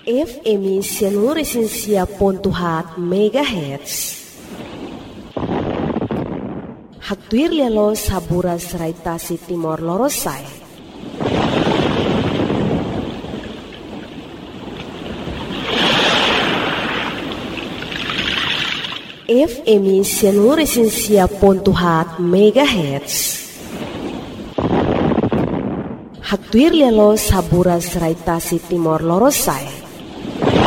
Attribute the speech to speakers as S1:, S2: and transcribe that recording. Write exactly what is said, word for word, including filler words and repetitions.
S1: F M ciento resinsia pontuhat megahertz. Haktuir lialo saburas raitasi Timor Lorosai. F M ciento resinsia pontuhat megahertz. Haktuir lialo saburas raitasi Timor Lorosai.